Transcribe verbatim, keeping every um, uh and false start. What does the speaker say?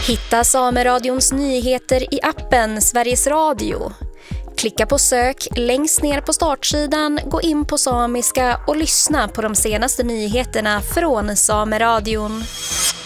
Hitta Sameradions nyheter i appen Sveriges Radio. Klicka på sök längst ner på startsidan, gå in på samiska och lyssna på de senaste nyheterna från Sameradion.